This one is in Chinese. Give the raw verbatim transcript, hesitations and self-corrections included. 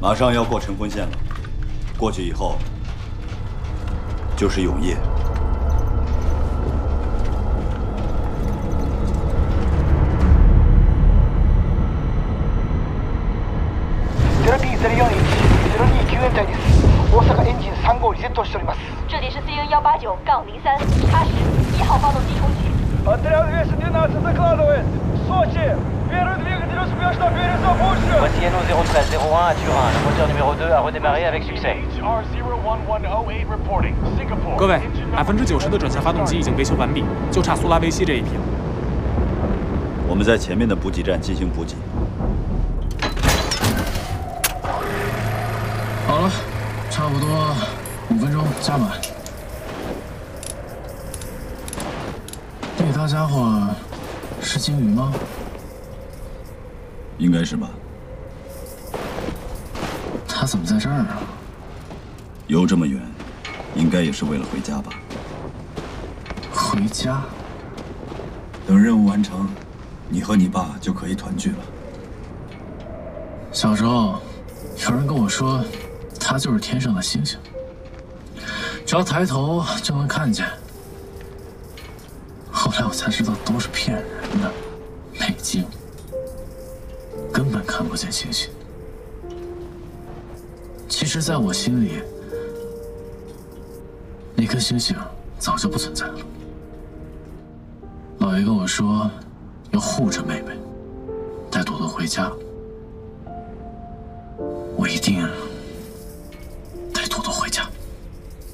马上要过晨昏线了，过去以后就是永夜。 ゼロ P ゼロ四 H ゼロ二救援隊です。大阪エンジン三号リセットしております。 这里是 C N 幺八九杠零三，八十一号发动机重启。 Отряд двести двенадцать закладывает. Сочи. Первый двигатель успешно перезапущен. Voici N O zéro treize zéro un à Turin. Le moteur numéro deux a redémarré avec succès. 各位，百分之九十的转向发动机已经维修完毕，就差苏拉维西这一批了。 我们在前面的补给站进行补给。 好了，差不多五分钟加满。那大家伙是鲸鱼吗？ 应该是吧。 他怎么在这儿啊？ 游这么远，应该也是为了回家吧。 回家？ 等任务完成，你和你爸就可以团聚了。 小时候，有人跟我说，他就是天上的星星，只要抬头就能看见。后来我才知道都是骗人的，美镜根本看不见星星。其实，在我心里，那颗星星早就不存在了。姥爷跟我说，要护着妹妹，带朵朵回家。我一定